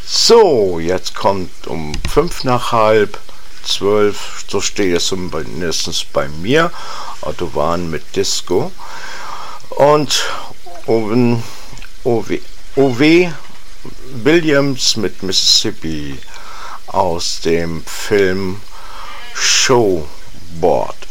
So, jetzt kommt um 11:55, so steht es mindestens bei mir, Autobahn mit Disco. Und O.W. Williams mit Mississippi aus dem Film Showboat.